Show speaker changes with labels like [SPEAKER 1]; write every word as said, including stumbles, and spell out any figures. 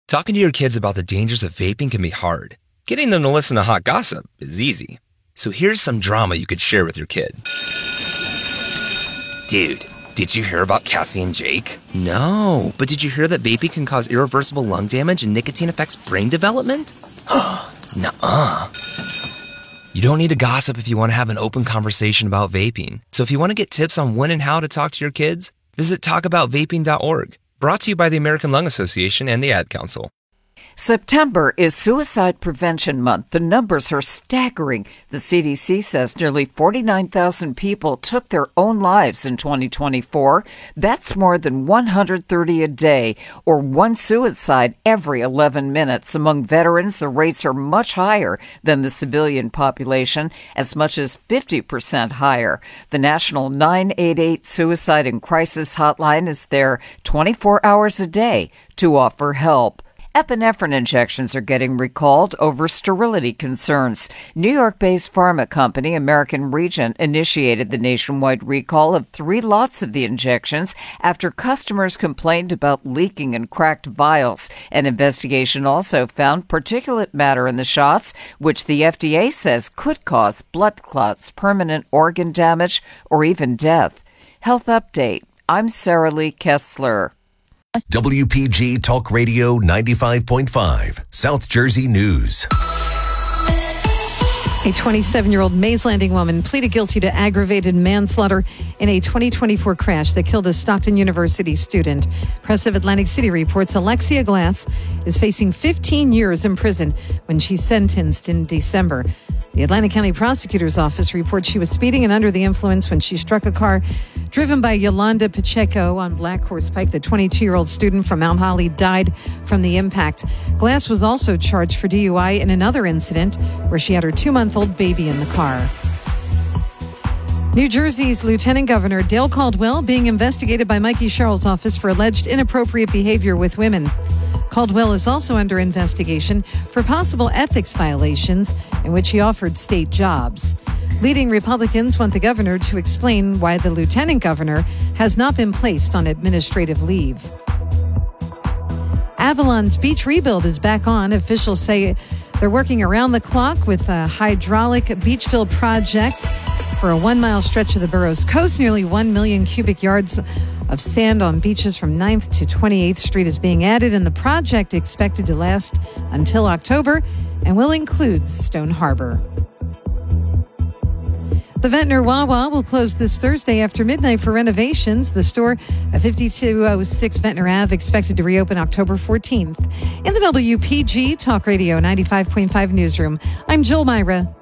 [SPEAKER 1] Talking to your kids about the dangers of vaping can be hard. Getting them to listen to hot gossip is easy. So here's some drama you could share with your kid. Dude, did you hear about Cassie and Jake? No, but did you hear that vaping can cause irreversible lung damage and nicotine affects brain development? Nuh-uh. You don't need to gossip if you want to have an open conversation about vaping. So if you want to get tips on when and how to talk to your kids, visit talk about vaping dot org. Brought to you by the American Lung Association and the Ad Council.
[SPEAKER 2] September is Suicide Prevention Month. The numbers are staggering. The C D C says nearly forty-nine thousand people took their own lives in twenty twenty-four. That's more than one hundred thirty a day, or one suicide every eleven minutes. Among veterans, the rates are much higher than the civilian population, as much as fifty percent higher. The National nine eight eight Suicide and Crisis Hotline is there twenty-four hours a day to offer help. Epinephrine injections are getting recalled over sterility concerns. New York-based pharma company American Regent initiated the nationwide recall of three lots of the injections after customers complained about leaking and cracked vials. An investigation also found particulate matter in the shots, which the F D A says could cause blood clots, permanent organ damage, or even death. Health Update. I'm Sarah Lee Kessler.
[SPEAKER 3] W P G Talk Radio ninety-five point five, South Jersey News.
[SPEAKER 4] A twenty-seven-year-old Mays Landing woman pleaded guilty to aggravated manslaughter in a twenty twenty-four crash that killed a Stockton University student. Press of Atlantic City reports Alexia Glass is facing fifteen years in prison when she's sentenced in December. The Atlantic County Prosecutor's Office reports she was speeding and under the influence when she struck a car driven by Yolanda Pacheco on Black Horse Pike. The twenty-two-year-old student from Mount Holly died from the impact. Glass was also charged for D U I in another incident where she had her two-month-old baby in the car. New Jersey's Lieutenant Governor Dale Caldwell being investigated by Mikey Sherrill's office for alleged inappropriate behavior with women. Caldwell is also under investigation for possible ethics violations in which he offered state jobs. Leading Republicans want the governor to explain why the lieutenant governor has not been placed on administrative leave. Avalon's beach rebuild is back on. Officials say they're working around the clock with a hydraulic beach fill project for a one-mile stretch of the borough's coast. Nearly one million cubic yards of sand on beaches from ninth to twenty-eighth Street is being added, and the project expected to last until October and will include Stone Harbor. The Ventnor Wawa will close this Thursday after midnight for renovations. The store at fifty-two oh six Ventnor Avenue expected to reopen October fourteenth. In the W P G Talk Radio ninety-five point five newsroom, I'm Jill Myra.